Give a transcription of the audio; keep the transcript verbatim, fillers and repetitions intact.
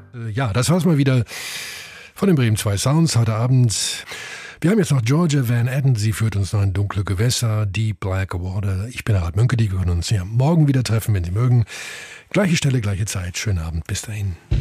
Äh, Ja, das war's mal wieder von den Bremen zwei Sounds heute Abend. Wir haben jetzt noch Georgia Van Etten, sie führt uns noch in dunkle Gewässer, Deep Black Water. Ich bin Harald Mönke, die können uns ja morgen wieder treffen, wenn Sie mögen. Gleiche Stelle, gleiche Zeit. Schönen Abend, bis dahin.